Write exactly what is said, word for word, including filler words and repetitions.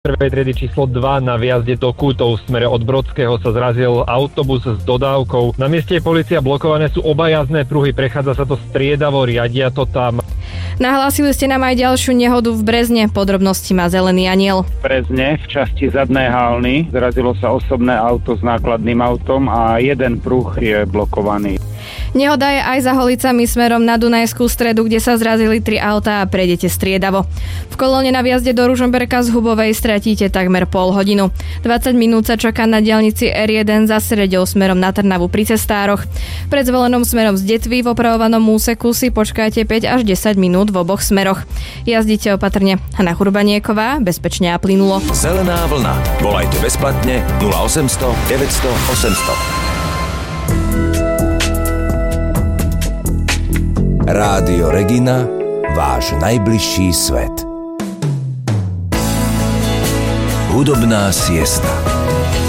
prvej triedy číslo dva na výjazde do Kútov v smere od Brodského sa zrazil autobus s dodávkou. Na mieste je polícia, blokované sú oba jazdné pruhy, prechádza sa to striedavo, riadia to tam. Nahlásili ste nám aj ďalšiu nehodu v Brezne. Podrobnosti má Zelený aniel. V Brezne v časti zadnej halny zrazilo sa osobné auto s nákladným autom a jeden pruh je blokovaný. Nehoda je aj za Holicami smerom na Dunajskú Stredu, kde sa zrazili tri autá a prejdete striedavo. V kolóne na výjazde do Ružomberka z Hubovej stratíte takmer pol hodinu. dvadsať minút sa čaká na diaľnici er jeden za Sreďou smerom na Trnavu pri cestároch. Pred Zvolenom smerom z Detvy v opravovanom úseku si počkáte päť až desať minút v oboch smeroch. Jazdite opatrne. Hana Churbanieková, bezpečne a plynulo. Zelená vlna. Volajte bezplatne nula osemsto deväťsto osemsto. Rádio Regina, váš najbližší svet. Hudobná siesta.